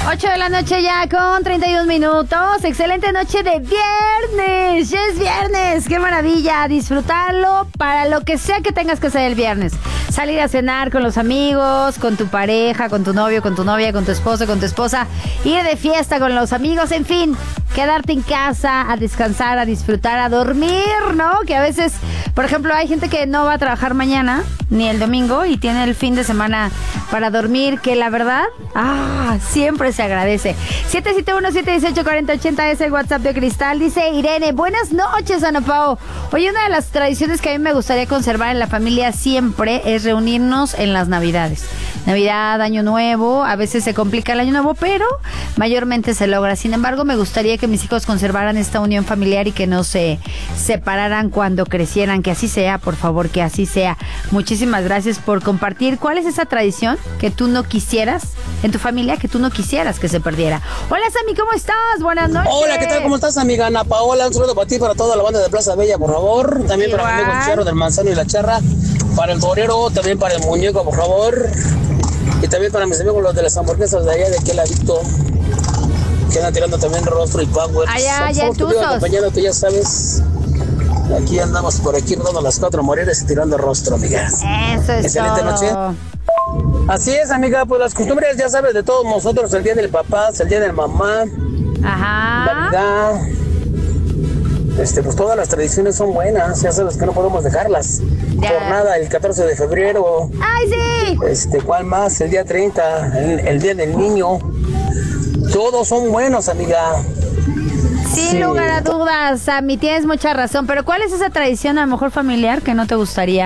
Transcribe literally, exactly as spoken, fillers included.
ocho de la noche ya con treinta y un minutos. Excelente noche de viernes. Ya es viernes. Qué maravilla. Disfrutarlo para lo que sea que tengas que hacer el viernes. Salir a cenar con los amigos, con tu pareja, con tu novio, con tu novia, con tu esposo, con tu esposa. Ir de fiesta con los amigos. En fin, quedarte en casa a descansar, a disfrutar, a dormir, ¿no? Que a veces, por ejemplo, hay gente que no va a trabajar mañana ni el domingo y tiene el fin de semana para dormir, que la verdad, ah, siempre se agradece. siete siete uno, siete uno ocho, cuatro cero ocho cero es el WhatsApp de Cristal. Dice Irene, buenas noches, Ana Pao. Oye, una de las tradiciones que a mí me gustaría conservar en la familia siempre es reunirnos en las Navidades. Navidad, Año Nuevo, a veces se complica el Año Nuevo, pero mayormente se logra. Sin embargo, me gustaría que mis hijos conservaran esta unión familiar y que no se separaran cuando crecieran. Que así sea, por favor, que así sea. Muchísimas gracias por compartir. ¿Cuál es esa tradición que tú no quisieras en tu familia, que tú no quisieras que se perdiera? Hola, Sammy, ¿cómo estás? Buenas noches. Hola, ¿qué tal? ¿Cómo estás, amiga Ana Paola? Un saludo para ti, para toda la banda de Plaza Bella, por favor. También Igual. para mi amigo Charro del Manzano y la Charra. Para el torero, también para el muñeco, por favor. Y también para mis amigos los de las hamburguesas de allá, de aquel ladito, que andan tirando también rostro y power. Allá, Somos allá, contigo Tuzos. acompañándote, ya sabes. Aquí andamos por aquí rodando las cuatro moreras y tirando rostro, amigas. Eso es Excelente todo. noche. Así es, amiga, pues las costumbres, ya sabes, de todos nosotros, el día del papá, el día del mamá, Ajá. Navidad. Este, pues todas las tradiciones son buenas, ya sabes que no podemos dejarlas. Ya. Por nada, el catorce de febrero, ¡Ay, sí! este, ¿cuál más? El día treinta, el, el día del niño. Todos son buenos, amiga. Sin Sí. lugar a dudas, Sammy, tienes mucha razón. Pero ¿cuál es esa tradición, a lo mejor familiar, que no te gustaría